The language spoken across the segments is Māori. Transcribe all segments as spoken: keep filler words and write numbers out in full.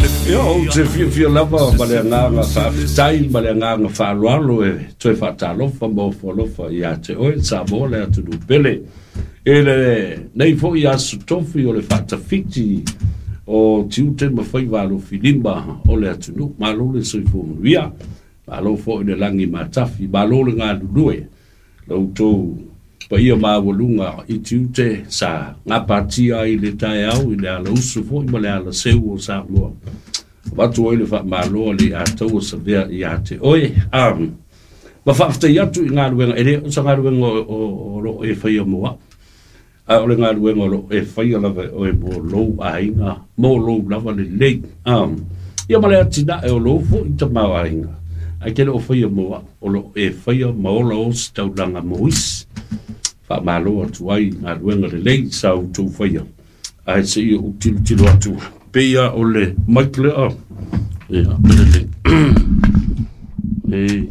Yo, se fia fia lava baleanga fa tai baleanga fa lualo e toi fa talo fa mo fo lo fa ia te o sa bola tu du pele ele nei fo ia su tofi o le fa ta fiti o tiu te ma fai valo filimba o le atu nu ma lo le sui fo via ma lo fo le langi ma tafi ma lo le nga due lo to pa ia ma volunga i tiu te sa nga patia i le tai au i le ala usu fo i ma le ala seu o sa lo watu oile fa malo li atou sa vea i ate oi um ma fa fte yatu i ngā ruenga ere o sa ngā ruenga o lo e whaia moa a o le ngā ruenga o lo e whaia lava o e mo lou a inga mo lou lava le lei um ia ma le atina e o lou fo i ta mau a inga a kele o whaia moa o lo e whaia maola o si tau langa mois fa malo atu ai ngā ruenga le lei sa u tau whaia a se i o tilu tilu atu Pia ole Michael ah ya bele eh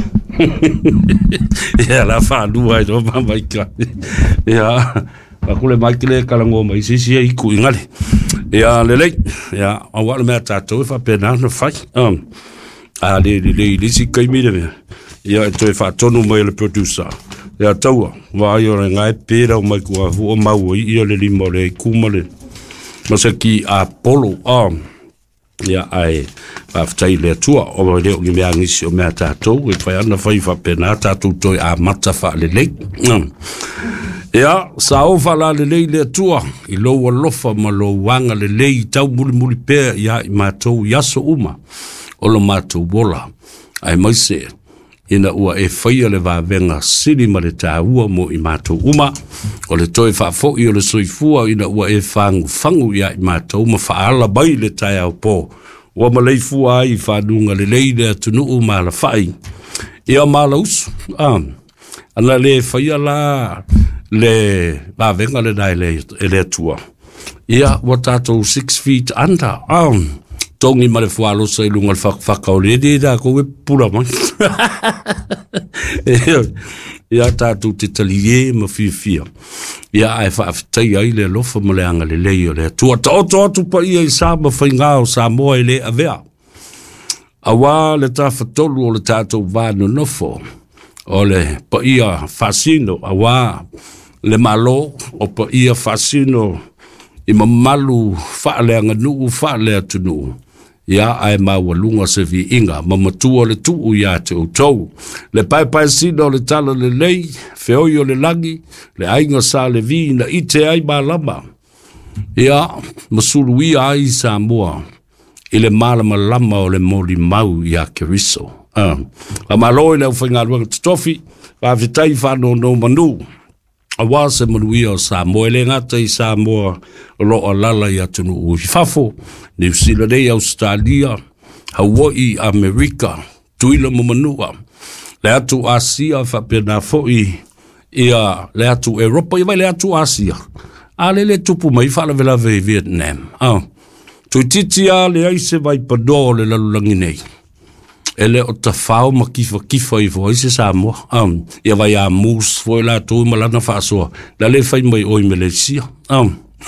ya la fa dua do ma Michael ya akule Michael kala ngoma isi si i ku ngale ya lele ya awal me tato fa pena no fa um a le le le si kai mi de ya to fa tonu mo le producer ya tawa wa yo ngai pera o mai ku o mau i le limo le ku mo le Masaki Apollo um ya ai aftai le tua o le o me angisi o me tato e fa ana fa fa pena tato to a mata fa le le ya sa o fa la le le tua i lo o lofa ma lo wanga le le tau muli muli pe ya ma to ya so uma o lo mato bola ai mai se ina ua e whaia le vāwenga siri ma le tāua mo i mātou uma, o le toi whafo i o le soifua ina ua e whangu whangu ia i mātou ma whaala bai le tai au pō, ua ma lei fua ai whanunga le leile atunu u ma la whai, ia ma la usu, um, ana le whaia la le vāwenga le nai le, le atua, ia wa tātou six feet under, um, tongi ma le fualo sa ilunga le whakawhakao le de da ko we pura man ia tātou te talie ma fia fia ia ai whaafitai ai le lofa ma le anga le leio le tua ta oto atu pa ia i sa ma whaingao sa moa i le avea awa le ta whatolu o le tātou vānu nofo o le pa ia fasino awa le malo o pa ia fasino i mamalu whaaleanga nuu whaalea tunu ia ai mawalunga se vi inga mamatua le tuu ia te utou le pai pai sino le tala le lei feoio le langi le ainga sa le vi na ite ai malama ia masulu ia ai sa mua ile malama lama o le moli mau ia keriso uh. a maloi le uwhainga ruanga tofi a vitai whano no manu a wase manuia o Samoa, le ngata i Samoa o loa lala i atunu ui fafo, New Zealand, Australia, Hawaii, Amerika, tuila mamanua, le atu Asia, whapena foi, ia le atu Europa, ia le atu Asia, a le le tupu mai whala vela ve Vietnam, ah, tui titia le aise vai pado le lalulangi nei, ele o ta fao ma kifa kifa i foi se Samoa um ia vai a mus foi la tu malana faso la le fai mai oi Malaysia um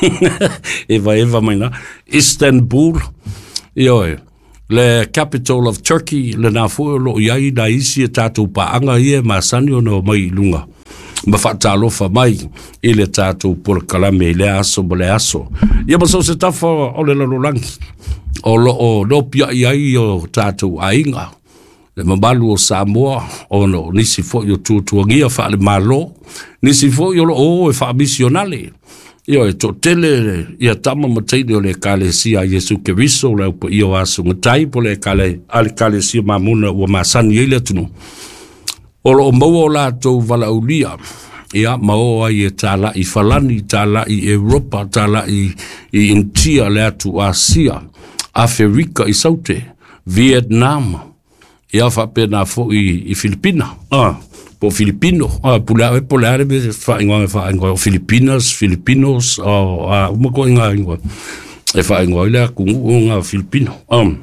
e vai eva mai na Istanbul io le capital of Turkey le na foi lo ia da isi tatu pa anga ia ma sanio no mai lunga ma fata lo fa mai ile tatu por kalame le aso bole aso ia ma so se tafa o le lo langi o lo o no pia ia o tatu ainga le mabalu o Samoa o no nisi fo yo tu tu ngia fa le malo nisi fo yo o e fa missionale io e to tele ia tama matei le kalesia Yesu Keriso le po io asu ngai po le kale al kalesia mamuna o masani ile tunu o lo mo la to vala ulia ia mao ai tala i falani tala i Europa tala i i intia le atu Asia Afrika i saute, Vietnam, ia fa pena fo i, i Filipina, ah, po Filipino, ah, pula e pula e fa ingo fa ingo Filipinas, Filipinos, ah, uma ko inga ingo, e fa ingo ile ku nga Filipino, um,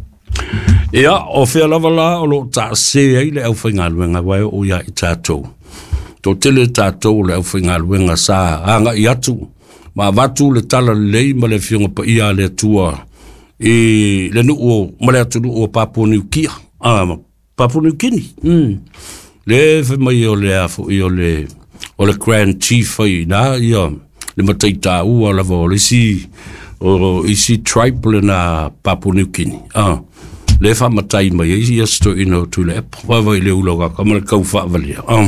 ia o fe lava la o lo ta se ile au fa nga wa o ia i tatou, to tele tatou le au fa nga sa anga i atu, ma vatu le tala lei ma le fionga pa ia le tua. e le nu o male atu nu o Papua New Guinea ah Papua New Guinea mm le fe mai o le afo i o le o le Grand Chief ai na ia le mataita u ala vo le si o isi tribe na Papua New Guinea ah le fa matai mai i ia sto ino tu le pa vai le uloga kama le kau fa valia ah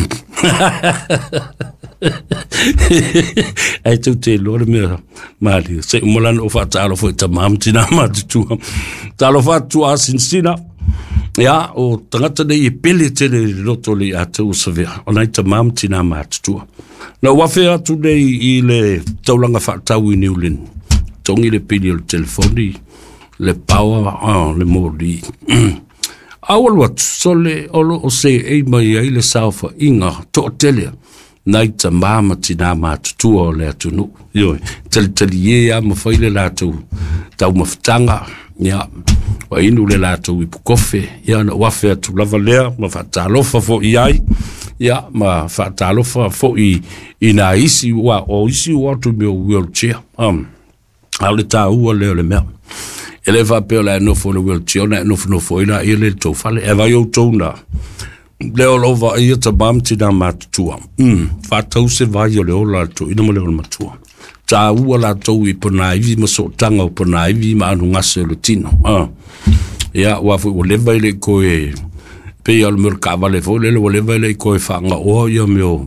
ai tu te lo le me mali se molan o fa talo fo tamam tina ma tu talo fa tu asinsina ya o tangata de pele te le loto le atu severa ona tamam tina ma tu na wa fe atu de i le taulanga fa tau i Newland tongi le pili o telefoni le power ah le mori awal wat sole olo o se e mai ai le saufa inga to tele naita mama tina ma tu o le tunu yo tel tel ye ya mo faile la tu tau maftanga ya wa inu le la tu kofe ya na wa fe tu la valea ma fa talo fa fo iai ya ma fa talo fa fo i ina isi wa o isi wa tu me wheelchair um ale ta u le le me ele va pe la no fo le wheelchair na no fo no fo ina ele to fale e va yo to na le all over ia ta bam ti na matua mm fa tau se va yo le ola to ina mo le matua ta u la to i pona i mo so tanga pona i ma no ngase le tino ah ya wa fo le va le ko e pe al merca vale fo le le va le ko e fa nga o yo meo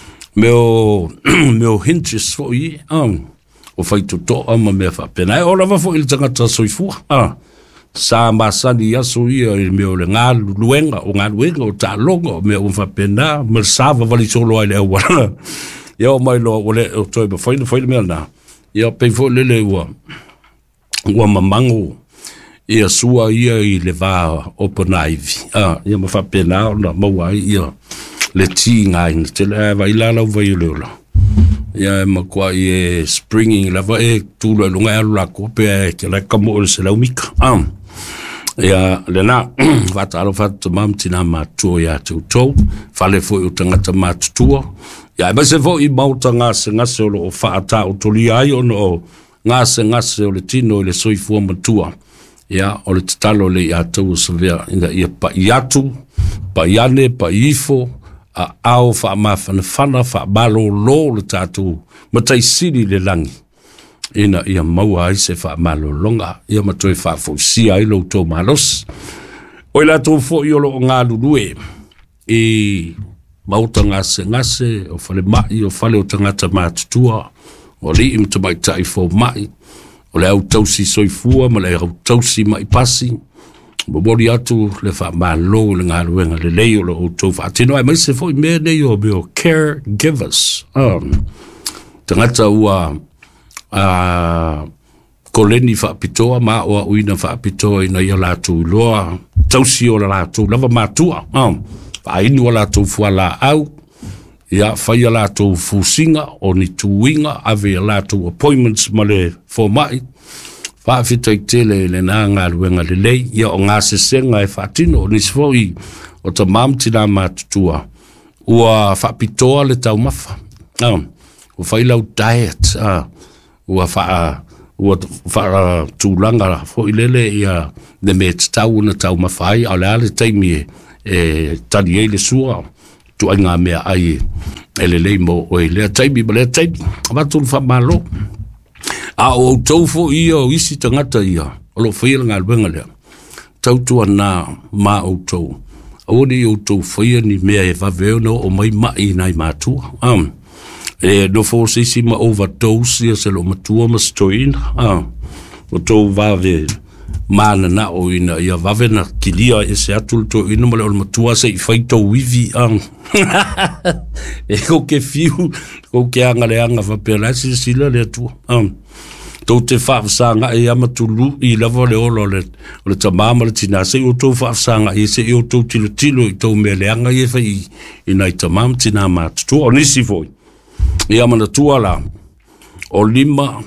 meo meo hinches fo i ah o fai to to ama me fa pena o la va fo il tanga ta so i fu ah sa masani ya so ia me o le nga luenga o nga luenga o ta longo me o fa pena me sa va vali solo ai le wa ya o mai lo o le o toi ba foi foi me na ya pe fo le le wa wa mamango ia sua ia i le va open ivy ah ya me fa pena na mo wa ia le tinga in te le va ila la va ile la ya ma kwa e springing la va e tu lo lunga la ko pe ke la kamo se la umika ah ya le na va talo fa mam tina ma tu ya tu to fa le fo u tanga ta ma tu ya ba se fo i bauta nga se nga se o fa ta o to li ai o no nga se nga se o le tino le soi fo ma tu ya o le talo le ya tu se vea ina ia pa ya tu pa yane pa ifo a au fa ma fa fa fa balo lo le tatu matai siri le langi ina ia maua ai se fa malo longa ia matoi fa fo si ai lo to malos o la to fo yo lo nga lue e mauta nga se nga se o fale mai o fale o tanga ta matua o li im to mai tai fo mai o le au tausi soifua ma le au tausi mai pasi bo bori atu le fa malo le nga lue nga le le lo to fa tino ai mai se fo me ne yo be care givers um tanga ta ua a koleni fa pitoa ma o uina fa pitoa ina ia la tu loa tausi o la tu lava matua um fa inu la tu fuala au ia fa ia la tu fusinga o ni tuinga ave la tu appointments male for mai fa fita tele le nanga luenga le lei ia o ngase senga e fa tino ni sfoi o ta mam tina matua ua fa pitoa le tau mafa um o fa ila diet ah ua fa ua fa tulanga fo ilele ia de met tau na tau mafai ala le taimi e tani ele sua tu anga me ai ele le mo o ele taimi bale taimi va tu fa malo a o tofo io isi tangata ia o lo feel ngal benga le tau tu na ma o to o di o to fia ni me e va veo o mai mai nai matu um e do fo si si ma overdose ia se lo matua ma stoin ah o to va ve mana na o ina ia va ve na kilia e se atul to ina ma lo matua se fai to wivi ang e ko ke fiu ko ke anga le anga va pela si si le tu um to te fa sanga e ama tulu i lava le olo le le tamama le tina se o to fa sanga e se o to tilo tilo i to me le anga e fa i ina i tamama tina ma tu o nisi foi ia mana tuala o lima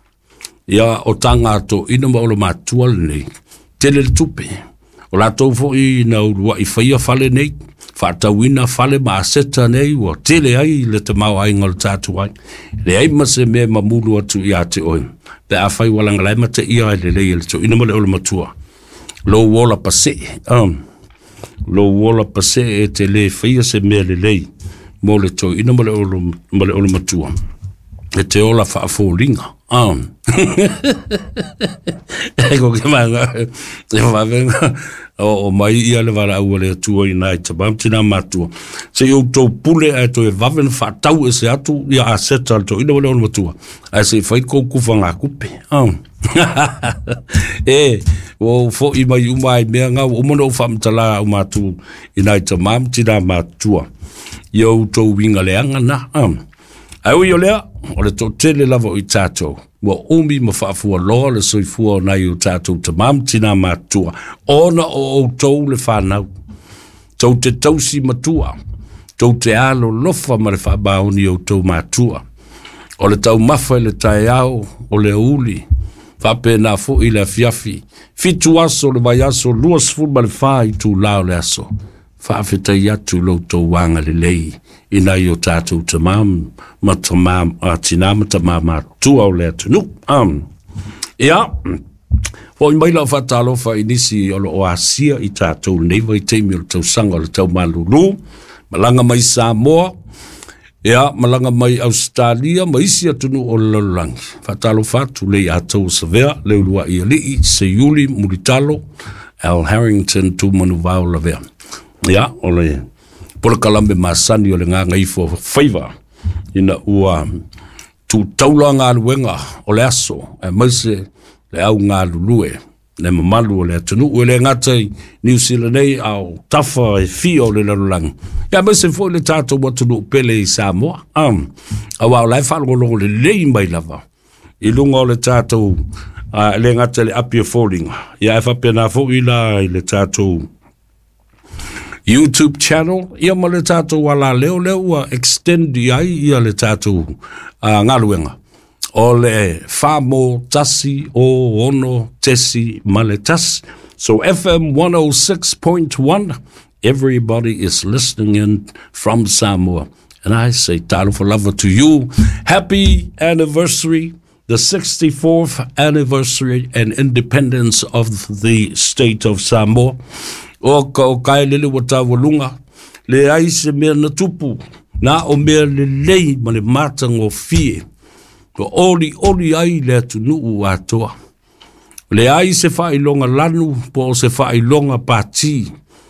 ia o tanga to ina ma o lo matual nei tele tupe o la to fo i na ua i faia fale nei whaatawina fale ma aseta nei wa tele ai le te mau ai ngol tātu ai. Le ai ma se mea mamulu atu i ate oi. Pe a whai walanga lai mata ia ai le lei le to ina mole ola matua. Lo wola pase. Um, lo wola pase e te le whaia se mea le lei. Mo le to ina mole ola, mole ola matua. E te ola whaafōringa. Um. Ego ke manga. E whavenga. O, o mai ia le wara ua le atua i nai te mamtina matua. Se iau tau pule e to e waven whaatau e se atu ia a seta to ina wale ona matua. A se whai kou kufa ngā kupe. Um. E, o fo i mai umai mea ngā umana o whamtala o matu i nai te mamtina matua. Iau tau winga le anga na. Um. Au i o lea, o le to tele lava o i tātou. Wa umi ma whaafua loa le soifua o nai o tātou te mamtina matua. Ona o o tau le whanau. Tau te tausi matua. Tau te alo lofa ma le whaabaoni o tau matua. O le tau mawha le tae au, o le uli. Whape nā fo i le fiafi. Fitu aso le vai aso, luas fulma le wha i tū lao le aso. Whaafetai atu lo tau wanga le lei. Ina i o tātou te mam, ma ta mam, a tina ma ta mam a tua o le atu. Nu, um, ia, o i maila o whatalo wha inisi o lo o asia i tātou neiva i teimi o le tau sanga o le tau malulu, malanga mai Samoa, ia, malanga mai Australia, ma isi atunu o le lalangi. Whatalo whatu le i atau savea, le ulua i alii, se yuli, muritalo, Al Harrington, tu manu vau la vea. Ia, o le... Pora kalambe masani o le ngā ngai fo whaiva ina ua tu taula ngā luenga o le aso e maise le au ngā lulue le mamalu o le atunu o le ngatai New Zealand nei au tafa e fio le lalulang ia maise fo le tātou watunu pele i Samoa um, au au lai whalongolongo le lei mai lava i lunga o le tātou uh, le ngatai le apia fōringa ia e whapena fo i la i le tātou YouTube channel, ia ma le tātou wala leo leo ua extend ai ia le tātou uh, ngaluenga. O le whamo tasi o ono tesi ma le tasi. So F M one oh six point one, everybody is listening in from Samoa. And I say talo for love to you. Happy anniversary, the sixty-fourth anniversary and independence of the state of Samoa. O ka o kai lele wa tawalunga, le ai se mea na tupu, na o mea le lei ma le matang o fie, o oli oli ai le atu nuu atoa. Le ai se whailonga lanu, po se whailonga pati,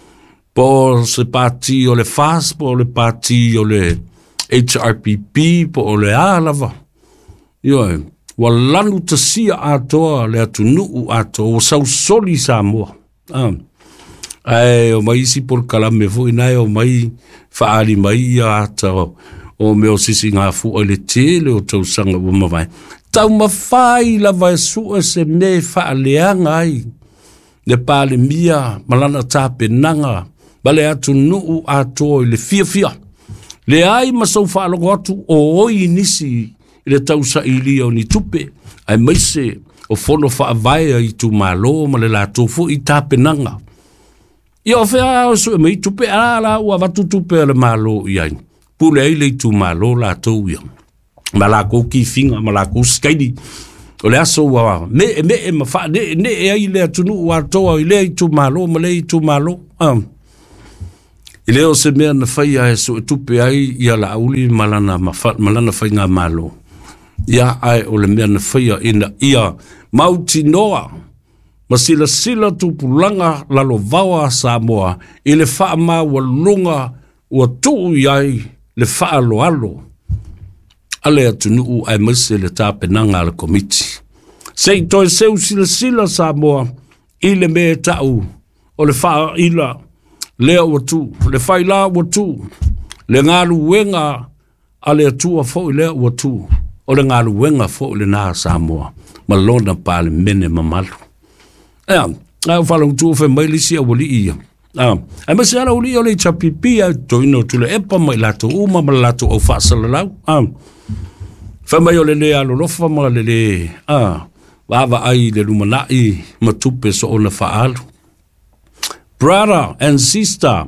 po se pati o le fast, po le pati o le H R P P, po o le alava. Ioe, wa lanu ta sia atoa le atu nuu atoa, o sau soli Samoa. Um. Ai o mai si por kalame fu inai o mai faali mai ata o me o sisi ngā fu o le tele o tau sanga o mawai. Tau mawhai la vai su se me faaleanga ai. Le pale mia malana tape nanga bale atu nuu ato le fia fia. Le ai masau faalogo atu o oi nisi le tau sa ili o ni tupe. Ai maise o fono faavai i tu malo ma le lato fu i tape nanga. Ia o whea o su e mei tupe ala ua watu tupe ale malo iai. Pule ai lei tu malo la tau ia. Ma la kou ki finga, ma la kou skaidi. O le aso ua me e me e ma wha, ne, ne e ai lea tunu ua toa i lea i tu malo, ma lea i tu malo. Um. I leo se mea na whaia e su e tupe ai ia la auli malana, malana whai ngā malo. Ia ai o le mea na whaia ina ia mauti noa. Ma sila sila tupulanga lalo vawa Samoa i le wha ma wa lunga ua tuu iai le wha alo alo. Ale atu nuu ai mese le tāpenanga ala komiti. Sei toi seu sila sila Samoa i le me tau o le wha ila lea ua tu, le whaila ua tu, le ngalu wenga ale atua fo i lea ua tu, o le ngalu wenga fo i le nā Samoa, ma lona pale mene mamalu. Ea, au whalang tua whai mailisi a wali ia. Ai masi ana uli o le chapipi a toino tule epa mai lato uma ma lato au whaasala lau. Whai mai o le le alo lofa ma le le, wawa ai le lumanai ma tupe so ona whaalu. brother and sister.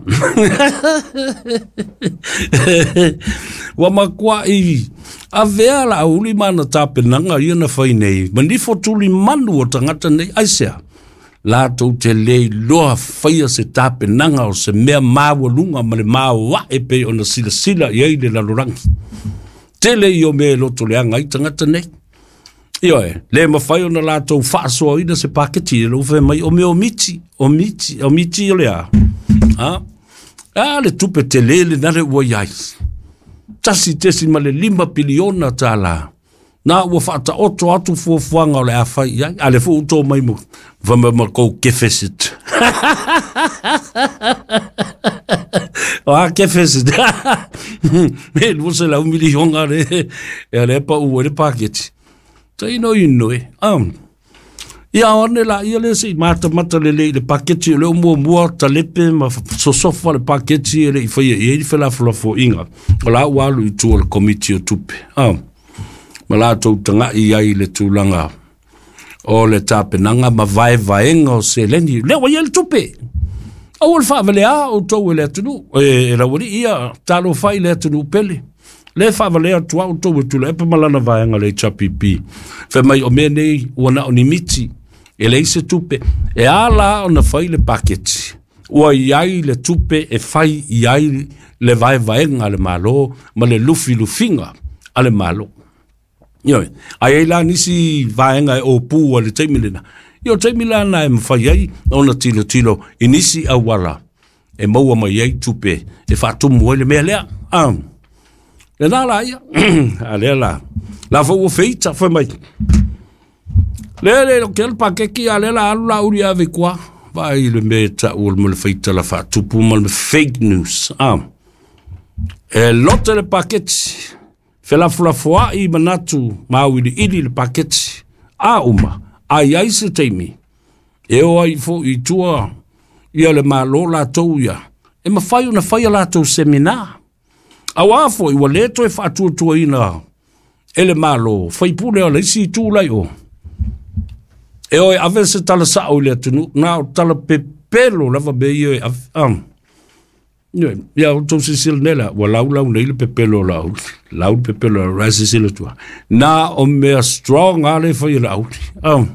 Wa makua i a vea la uli mana tapenanga ia na whai nei. Manifo tuli manu o tangata nei aisea. La tau te lei loa whaia se tapenanga o se mea mawa lunga ma le mawa e pe o na sila sila i eile la lorangi. Te lei o mea loto leanga i tangata nei. Io e, le ma whai o na la tau whaasoa ina se paketi e lo whai mai o mea o miti, o miti, o miti o lea. Ha? A le tupe te lele nare ua iai. Tasi tesi ma le lima piliona ta la. Na ua whaata oto atu fuafuanga o le a whai iai. A le fu uto mai mo. Vama ma kou kefesit. O a kefesit. Me luose la umilionga le. E le pa ua le paketi. Ta ino ino e. Um. Ia one la ia le se mata mata le le le paketi le mo mo ta lepe ma so sofa le paketi le foi e il fela flo fo inga la walu i tu le committee o tupe ah ma la to tanga i ai le tulanga o le tape nanga ma vai vai ngo se le ni le wa il tupe o le fa vale a o to le tu e la wori ia talo fai le tu pele le fa vale a tu o to tu le pe malana vai nga le chapipi fe mai o mene ona oni miti e le se tupe e ala ona fai le paketi ua iai le tupe e fai iai le vai vaenga le malo ma le lufi lufinga ale malo io ai la nisi vaenga o pu le temilena io temilena e mfai ai ona tilo tilo inisi awala e maua mai ai tupe e fatu mo le mele am le la ia ale la la fo feita foi mai le le quel pakeki ale la la uri ave qua vai le meta ul mo le feita la fa tupu mo le fake news ah e lotte le paketi fe la fla fois i manatu mau i idi le paketi a uma ai ai se temi e o ai fo i tua ia le malo la touia e ma fai una fai la to seminar a wa fo i wale to e fa tu tu ina ele malo fai pule le si tu lai o e oi ave se tala sa o le tunu na tala pepelo lava be io am no ya to se sil nela wala ula nei le pepelo la la pepelo rasi sil tu na o me strong ale for you out am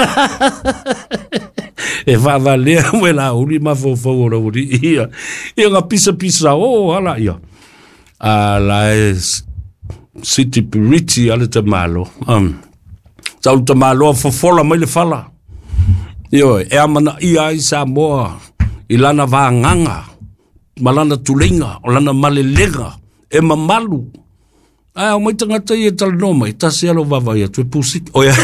e va valer wala uli ma fo fo ora uli ia ia nga pisa pisa o ala ia ala city purity ale te malo am Tau ta malo fo fola mai le fala. Io e amana ia i sa moa i lana vanganga, malana tulinga, o lana malelega, e mamalu. Ai o mai tangata i e tala no mai, ta se alo vava ia, tu e pusi. O ia.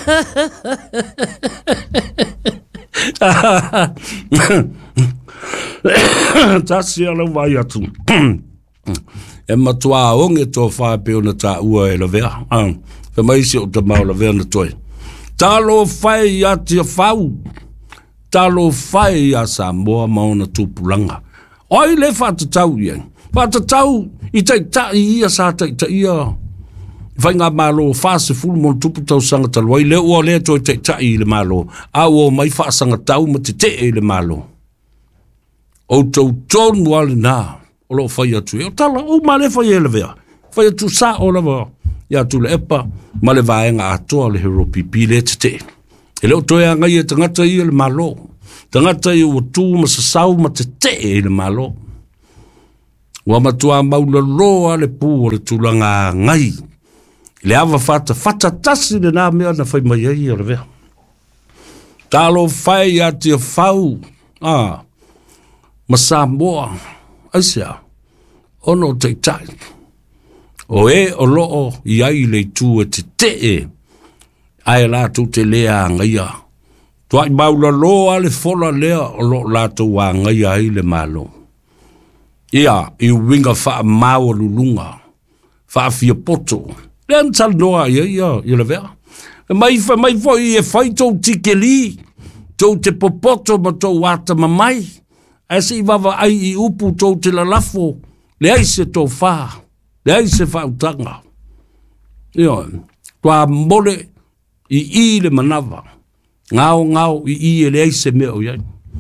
Ta se alo vai atu. E matua onge to fa pe ona ta ua e la vea. Ah. Pe mai se o te maula vea toi. Talo fai a tia fau. Talo fai a sa moa maona tupulanga. Oi le fata tau ian. Fata tau i tai tai ia sa tai tai ia. Fai ngā malo fase fulu mon tupu tau sanga talwai. Le ua le toi tai tai le malo. A o mai fa sanga tau ma te te le malo. O tau tonu ale nā. O lo fai atu e. O tala o ma le fai ele vea. Fai atu sa o lava. Ya tu le epa ma le vaenga atoa le hero pipi le te. E leo toi anga i e tangata i le malo. Tangata i o tu ma sa sau ma te te e le malo. Wa matua maula loa le pū le tulanga ngai. Le ava fata fata tasi le nā mea na fai mai ai o le vea. Talo fai a tia fau. Ah. Ma sa moa. Aisia. Ono te tai. O e o loo i ai le tu e te te e. Ai la tu te lea ngai a. Tua i maula loa le fola lea o lo la tu wa ngai ai le malo. Ia, i winga wha maua lulunga. Wha fia poto. Le antal noa ia ia, ia le vea. Mai fa mai fo i e fai tau tike li. Tau te popoto ma tau wata mamai. Ai si wawa ai i upu tau te lalafo. Le ai se tau wha. Le ai se whautanga. Ia, tua mole i i le manawa. Ngao ngao i i e le ai se mea o iai.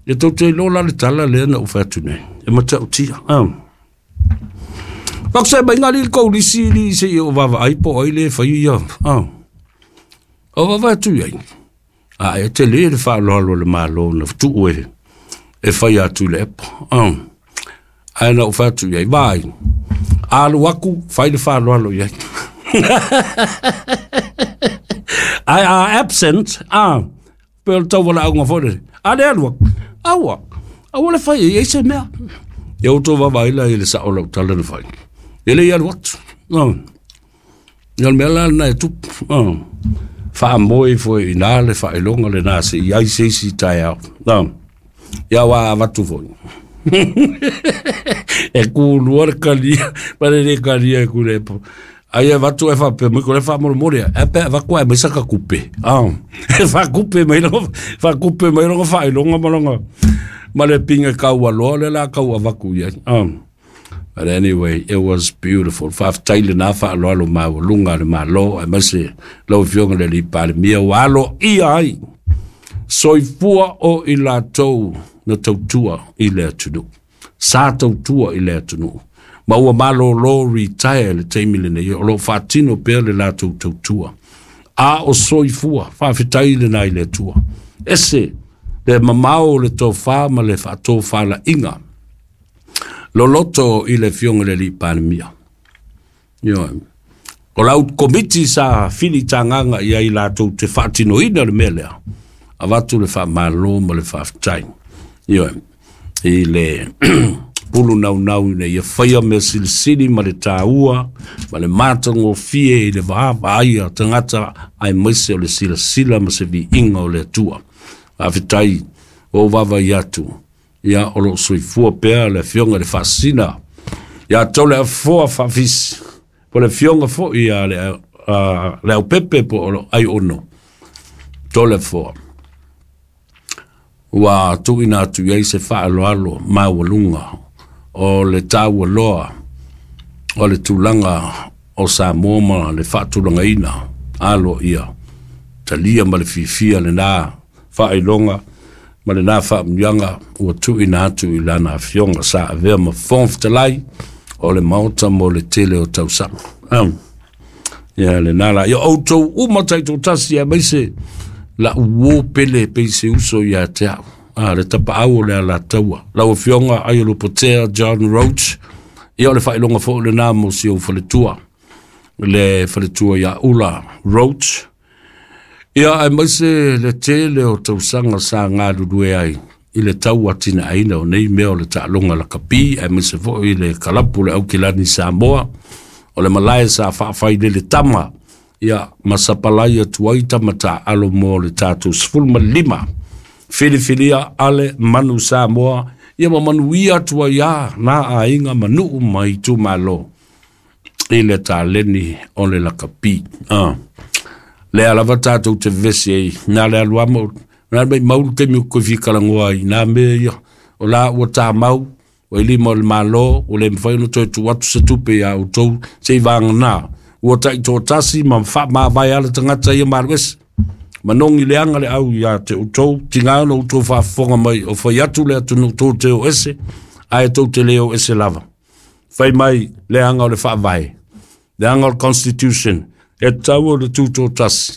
e tau te lola le tala le na ufatu nei e mata utia um pak se ba ngali ko li si li se o va ai po ai le fa ia um o va va tu ai a e te le fa lo lo le malo na tu o e fa ia tu le um ai na ufatu ai vai alu aku fa le fa lo lo ia I are absent ah pel tau wala au ngafore ade alu awa awa le fa ia se me eu to va baila ele sa o tala le fa ele ia wat no yal mela na tu ah fa moi foi ina le fa longa le na se ia se si tai out no ya wa va tu foi e ku luar kali pare le kali e ku le ai va tu e fa pe mo ko le fa mo mo e pe va ko e me saka coupe ah e fa coupe me no fa coupe me no fa longa mo longa ma le pinga ka wa lo le la ka wa va ku ya um but anyway it was beautiful fa taile na fa lo lo ma lunga le ma lo e mase lo fionga le li pa le mia wa lo i ai soi fua o i la tou na tau tua i le tunu sa tau tua i le tunu ma ua malo lo retire le teimi le nei o lo fatino pe le la tau tau tua a o soi fua fa fitai le nai le tua ese le mamao le tau fa ma le fa tau fa la inga lo loto i le fionga le li panemia yo o lau komiti sa fili tanganga ia i la tau te fatino ina le melea a watu le fa malo ma le fa fitai yo i le pulu nau nau ne ia whaia me silisili ma le tāua ma le mātango fie i le wahapa aia tangata ai maise o le sila sila ma se vi inga o le atua a fitai o wawa i atu ia o lo soifua pea le fionga le fasina ia tau le afoa fafisi po le fionga fo ia le uh, le au pepe po o ai ono tau le foa wa tu ina tu ia se fa alo alo ma walunga o le tau loa o le tulanga o sa moma le fa tulanga ina alo ia talia ma le fifia le na fa ilonga ma le na fa myanga o tu ina tu ilana fionga sa ave ma fonf talai o le mauta mo le tele o tau sa um ya le nala yo auto u ma tai to tasi ya maise la uo pele pe se uso ya te ah le tapa au le la taua la o fionga ai lo potea John Roach e o le fai longa fo le namo si o fale tua le fale tua ya ula Roach ia ai maise le tele o tausanga sa ngā rurue ai i le taua tina aina o nei mea o le ta'alonga la kapi ai maise fo i le kalapu le au kilani Samoa o le malae sa whaafai le le tama ia masapalai atuai tamata alo mo le tātou sfulma lima Filifilia ale manu Samoa ia ma manu ia tua ia na a inga manu mai tu malo i le tāleni o le lakapi ah. le alava tātou te vesi ei na le alua mau na mei maulu te miu koe whikarangoa i na me ia o la ua tā mau o ili mo le malo o le mwhaino toi tu watu se tupe ia o tau se i vanga nā ua tai tō tasi ma mwha ma vai ala tangata ia marwesi manongi le anga le au ia te utou tingano utou whaafonga mai o whai atu le atu no tō te o ese ai tō te leo ese lava whai mai le anga o le whaavai le anga o le constitution e tau o le tūtō tasi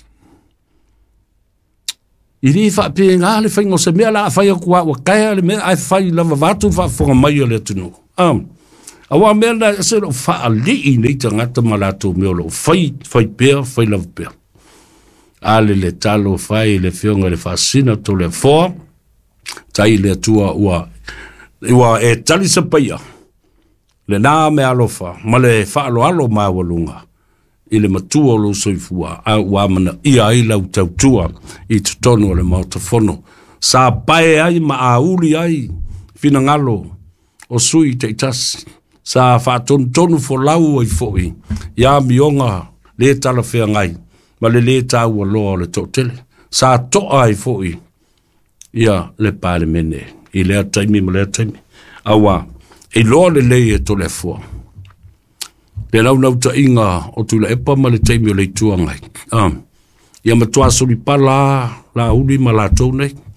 i ri whaape ngā le whaingo se mea la a whai akua wa kaya le mea ai whai lava vātu whaafonga mai o le atu no um. awa mea la se lo whaali i nei tangata malato mea lo whai whai pēr whai lava pēr ale le talo fai le fionga le fasina to le fo tai le tua ua ua e tali sa paia le na me alofa ma le fa alo alo ma walunga i le matua lo soifua a ua mana ia i lau tau tua i tutono le mautafono sa pae ai ma a uli ai fina ngalo o sui te itasi sa fa ton tonu fo lau ai foi ia mionga le tala fea ngai ma le le tau a loa le tōtele. Sa toa ai foi ia le pāle mene. I lea taimi ma lea taimi. Awa, e loa le lei e to le fua. Le lau nau ta inga o tu le epa ma le taimi o le tua ngai. Um, ia matua suri pala la uli ma la tau nei.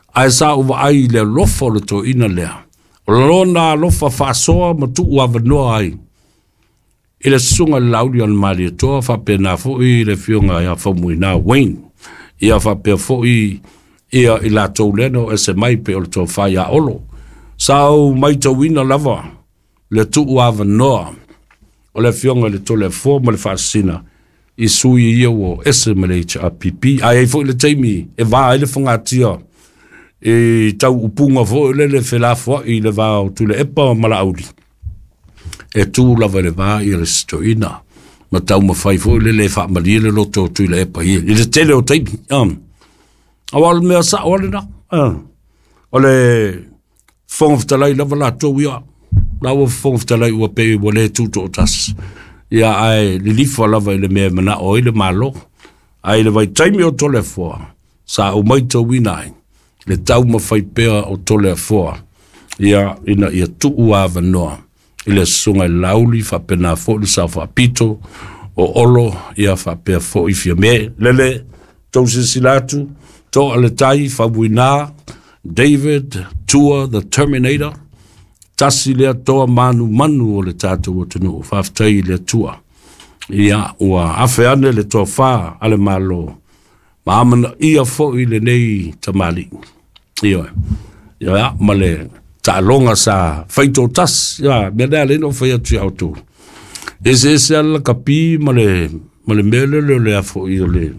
ai sa o ai le lofo le to ina lea. O lona lofa whasoa ma tu ua vanoa ai. I le sunga lauri an mali toa whapena fo i le fionga ia whamui nā Wayne. Ia whapea fo i ia i la tau leno e se mai pe o le tō whai a olo. Sao mai tau ina lava le tu ua vanoa. O le fionga le to le fo ma le whaasina. I sui ia o ese ma le H R P P. Ai fo i le teimi e vā i le whangatia. E tau upunga fo le le whela fo i le vā o tu le epa mala auri. E tu lava le vā i le stoina. Ma tau ma whai fo le le wha mali le loto tu le epa i. I le tele o teimi. Um. Awal mea sa o le na. Uh. O le whongaftalai lava la tō ia. Lawa whongaftalai ua pe ua le tūto o tas. Ia ai le lifa lava i le mea mana o i le malo. Ai le vai taimi o tole fua. Sa o mai tō winai. Le tau ma whai pea o tole fua. Ia ina ia tu ua vanoa. I le sunga i lauli whapena fo le sa whapito o olo ia whapea fo i fia me. Lele tau sisilatu tō ale tai whawina David Tua the Terminator. Tasi lea toa manu manu o le tātou o tunu. Whaftai lea tua. Ia ua awhi ane le toa wha ale malo. Ma amana ia fo i le nei tamali. Ia. Ia ma le ta longa sa whaito tas. Ia, mea lea leno whai atu au tū. Ese ese ala kapi ma le ma le mele le lea fo i le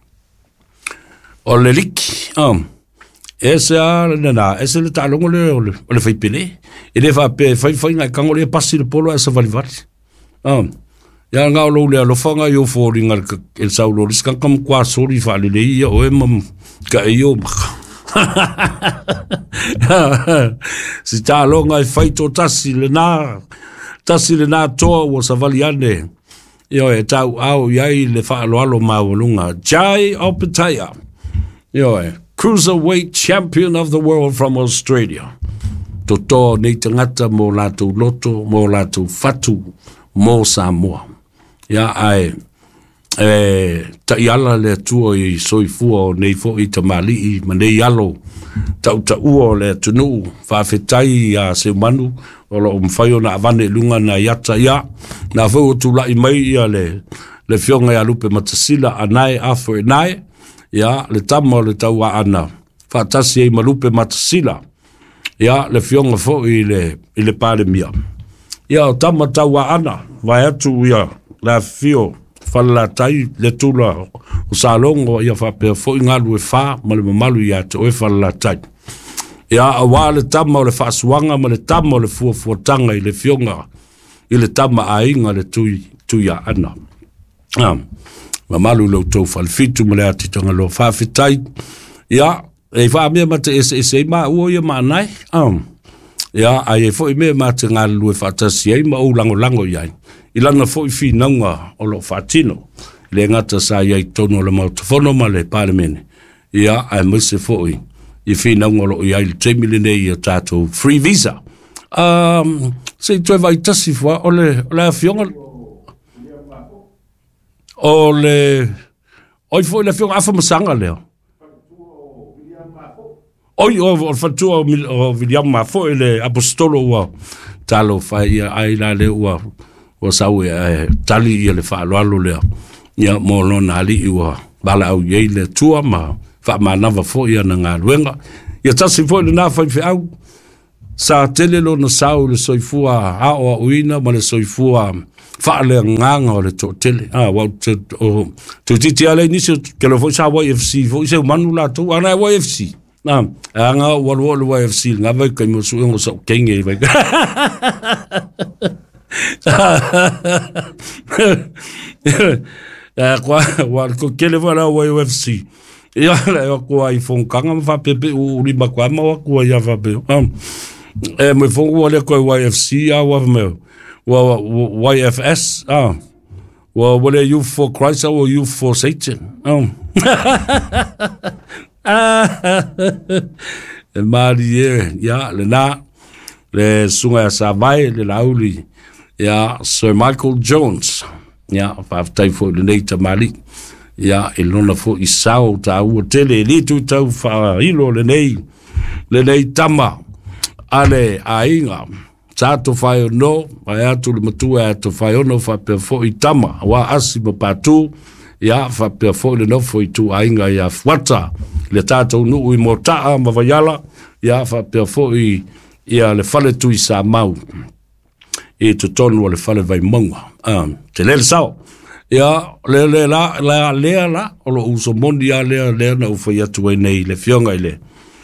o le liki. Um. Ese a le na, ese le ta longa le o le whai pele. E le wha pe whai whai ngai kango le pasi le polo a sa valivati. Um. Ia ngā lo le alofanga i o fōri ngā el saulo. Riskan kam kwa sori wha le le ia o e mam ka e o maka. Si tā longa i whai tō tasi le nā. Tasi le nā toa o sa valiane. Ia e tau au iai le wha alo alo mawalunga. Jai Opetaya. Ia e. Cruiserweight champion of the world from Australia. To tō nei tangata mō lātou loto, mō lātou fatu, mō Samoa. Ia ai, e, ta iala le tua i soifua o nei fo i tamali i ma nei alo, tau ta ua le tunu, whawhetai a se manu, o lo mwhaio na avane lunga na iata ia, na whau tu lai mai ia le, le fionga ia lupe matasila anai afo e nai, ia le tamo le tau a ana, whaatasi ei malupe matasila, ia le fionga fo i le, i le pāle mia. Ia o tama tau a ana, vai atu ia, la fio, whala tai le tula o salongo ia whapea fo i ngalu e wha, ma le mamalu ia te oe whala tai. Ia a wā le tama o le whaasuanga, ma le tama o le fuafuatanga i le fionga, i le tama a inga le tui, tui a ana. Um, mamalu lau tau whalfitu ma le ati tanga lo whawhitai. Ia, e wha mea ma te ese ese i maa ua ia maa nai. Um, ia, a e fo i mea ma te ngā lue whatasi ei ma o lango lango iai. I lana fo i fi naunga o lo whatino. Le ngata sa iai tono le mautafono ma le parlemene. Ia, a mwese fo i. I fi naunga lo iai le te milene i a tātou free visa. Um, se i toi vai tasi fua, o le, o le fionga. O le, oi fo i le fionga afa masanga leo. Oi, o o fatua o William Mafo i le apostolo ua talo fai ia ai la le ua o sau e tali ia le whaaloalo lea. Ia mo lona ali ua bala au iei le tua ma wha manava fo ia na ngā luenga. Ia tasi fo i le nā whai au. Sa tele lo na sau le soifua hao a uina ma le soifua wha le nganga o le to tele. Ah, wau te o tu titi ale nisi ke lo fo sa Y F C fo i se manu la tu ana Y F C. Na, anga walu walu Y F C nga vai kai mo su ngo sa kenge vai. Eh kwa wa ko kele wala Y F C. Ia la ko ai fon kanga fa pepe u limba kwa ma ko ia fa pe. Um eh me fon wala ko Y F C a wa me. Wa Y F S ah. Well, what are you for Christ or you for Satan? Um. E mari e, ia, le nā, le sunga sa vai, le lauli, ia, Sir Michael Jones, ia, whaafitai fo le nei ta mali, ia, e lona fo i sao ta ua tele, e litu tau wha hilo le nei, le nei tama ale ainga tato fai no ai atu le matua atu fai ono fa pe fo i tama wa asi mo patu ya fa pe fo le no fo i tu ainga ya fwata le tato nu i mota ma vayala ya fa pe fo i ia le fale tu i sa mau e to tonu le fale vai monga um te le sao ya le le la la le la o lo uso mondia le le na u fo ya tu nei le fionga ile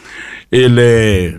ele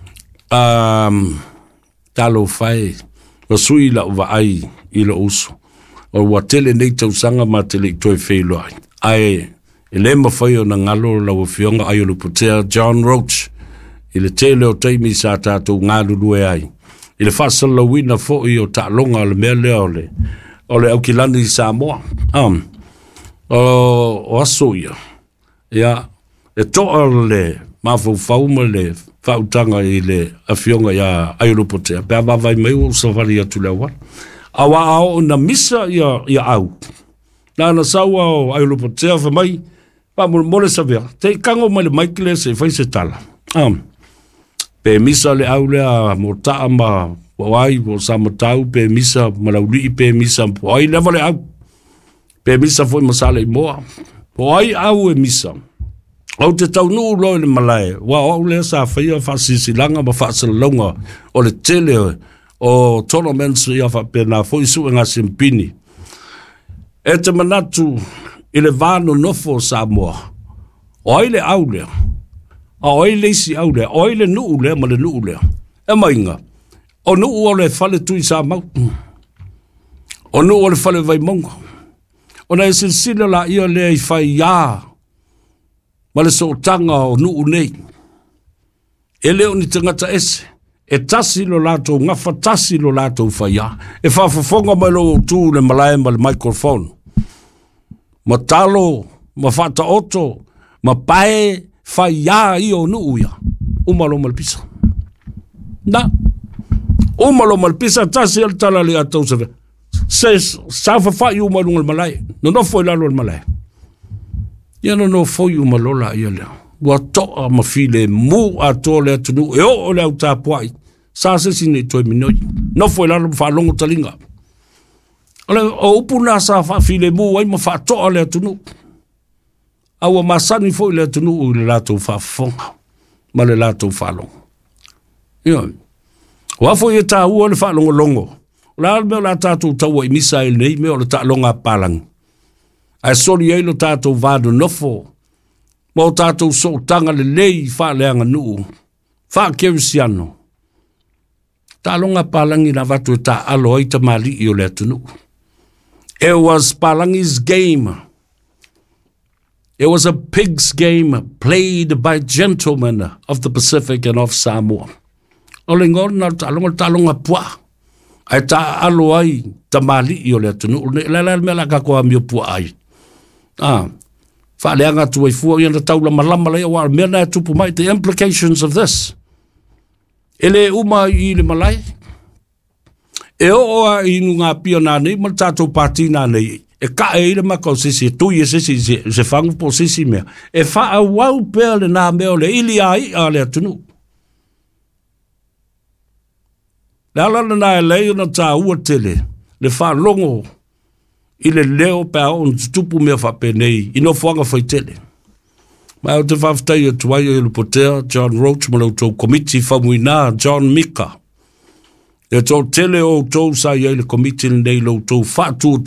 um talo fai o sui la va ai i lo uso o watele nei tau sanga ma tele toi felo ai ele ma fai o na ngalo la o fionga ai lo putea John Roach ile tele o taimi sa tatou ngalu lue ai ile fasa la wina fo i o ta longa le mele ole ole au kilani sa mo um o o asoia ya e to ole ma fo fauma le fautanga i le afionga ya aeroportea pe va vai mai o safari atu le wa awa ao na misa ya ya au na na sawa o aeroportea fa mai pa mo mo le saber te kango mai le Michael se fai se tala um pe misa le au le mo ta ma wai o sa mo tau pe misa ma la uli pe misa po ai le vale au pe misa foi mo sale mo po ai au e misa au te tau nuu loi le malai, wa au le sa whaia whasisi langa ma whasalonga o le tele o tournaments ia whapena fo isu ngā simpini. E te manatu i le vāno nofo Samoa, o ai le au lea, a o ai le isi au lea, o ai le nuu lea ma le nuu lea. E mainga, o nuu o le whale tui sa mau, o nuu o le whale vai monga, o na e silsila la ia lea i whai yaa, ma le so tanga o nuu nei. E leo ni tangata ese. E tasi lo lato, ngafa tasi lo lato whaia. E whafafonga mai lo tu le malai ma le microphone. Ma talo, ma whata oto, ma pae whaia i o nuu ia. Umalo malpisa. Na. Umalo malpisa tasi al tala li atau sawe. Se sa whawhai umalunga le malai. No no foi lalo le malai. Ia no no foi uma lola ia lea. Wa toa ma file mu a toa lea tunu. E o lea uta puai. Sa se sine toi minoi. No foi lalo wha longo talinga. Ole o upuna sa wha file mu ai ma wha toa lea tunu. Awa masani foi lea tunu u le lato wha fonga. Ma le lato wha longo. Ia. Wa foi e ta ua le wha longo longo. La meo la tatou taua i misa il nei meo le ta longa palang. Ai sori ei lo tātou vādu nofo. Mo tātou so tanga le lei wha leanga nuu. Wha kerisiano. Tā longa palangi na watu e tā alo ai ta mali i o lea tunu. It was Palangi's game. It was a pig's game played by gentlemen of the Pacific and of Samoa. O le ngona tā longa tā longa pua. Ai tā alo ai ta mali i o lea tunu. Le le me la kako a mio pua ai. Ah, whaaleanga tu ai fua iana taula malama lea wa mena tupu mai, the implications of this. Ele uma i le malai. E o oa i nu ngā pia nā nei, ma tātou pāti nā nei. E ka e ile makau sisi, e tui e sisi, se, se whangu po sisi mea. E wha a wau pēr le nā mea le ili a i a le atunu. Le alana nā e leo na tā ua tele, le wha longo, i le leo pa on tupu mea whape nei, i no whanga whaitele. Mai o te whawhtai e tuai e lupotea, John Roach, ma lau tau komiti whamuina, John Mika. E tau tele o tau sa i le komiti nei lau tau whatu